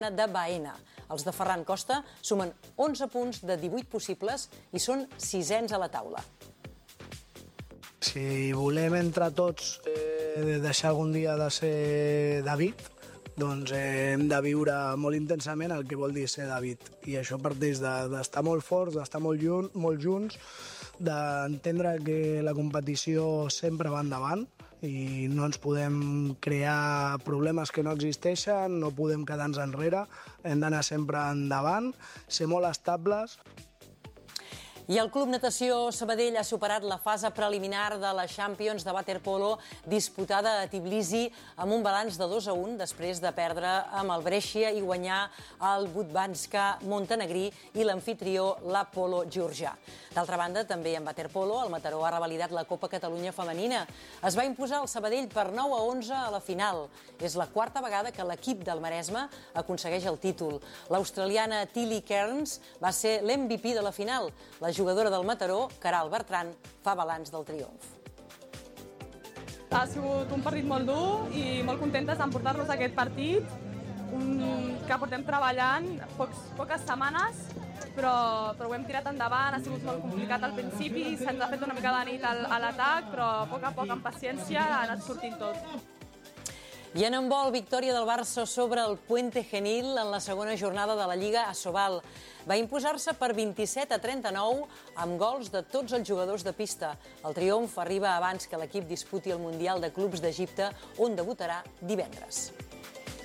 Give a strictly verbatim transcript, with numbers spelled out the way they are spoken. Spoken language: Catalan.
de Baena. Els de Ferran Costa sumen onze punts de divuit possibles i són sisens a la taula. Si volem entre tots eh, deixar algun dia de ser David, doncs eh, hem de viure molt intensament el que vol dir ser David. I això parteix d'estar molt forts, d'estar molt, jun, molt junts, d'entendre que la competició sempre va endavant i no ens podem crear problemes que no existeixen, no podem quedar-nos enrere, hem d'anar sempre endavant, ser molt estables. I el Club Natació Sabadell ha superat la fase preliminar de la Champions de waterpolo disputada a Tbilisi amb un balanç de dos a un després de perdre amb el Brescia i guanyar el Budvanska montenegrí i l'amfitrió l'Apolo georgià. D'altra banda, també en waterpolo, el Mataró ha revalidat la Copa Catalunya femenina. Es va imposar el Sabadell per nou a onze a la final. És la quarta vegada que l'equip del Maresme aconsegueix el títol. L'australiana Tilly Kearns va ser l'M V P de la final. La jugadora del Mataró, Caral Bertran, fa balanç del triomf. Ha sigut un partit molt dur i molt contentes d'emportar-nos aquest partit, un, que portem treballant pocs, poques setmanes, però, però ho hem tirat endavant, ha sigut molt complicat al principi, se'ns ha fet una mica de nit a l'atac, però a poc a poc, amb paciència, ha anat sortint tot. I en handbol, victòria del Barça sobre el Puente Genil en la segona jornada de la Lliga Asobal. Va imposar-se per vint-i-set a trenta-nou amb gols de tots els jugadors de pista. El triomf arriba abans que l'equip disputi el Mundial de Clubs d'Egipte, on debutarà divendres.